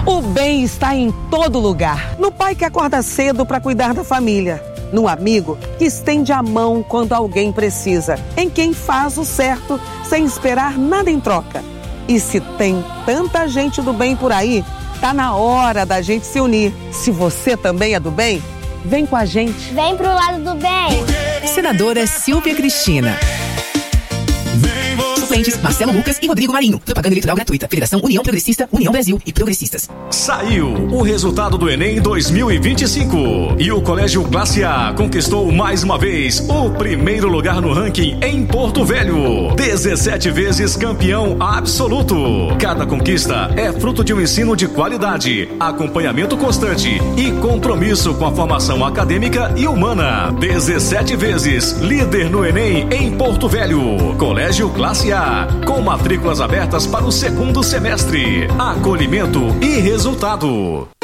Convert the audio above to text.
O bem está em todo lugar. No pai que acorda cedo para cuidar da família. No amigo que estende a mão quando alguém precisa. Em quem faz o certo sem esperar nada em troca. E se tem tanta gente do bem por aí, tá na hora da gente se unir. Se você também é do bem, vem com a gente. Vem pro lado do bem. Senadora Silvia Cristina. Suplentes Marcelo Lucas e Rodrigo Marinho. Propaganda eleitoral gratuita. Federação União Progressista, União Brasil e Progressistas. Saiu o resultado do Enem 2025 e o Colégio Classe A conquistou mais uma vez o primeiro lugar no ranking em Porto Velho. 17 vezes campeão absoluto. Cada conquista é fruto de um ensino de qualidade, acompanhamento constante e compromisso com a formação acadêmica e humana. 17 vezes líder no Enem em Porto Velho. Colégio Classe A, com matrículas abertas para o segundo semestre. Acolhimento e resultado.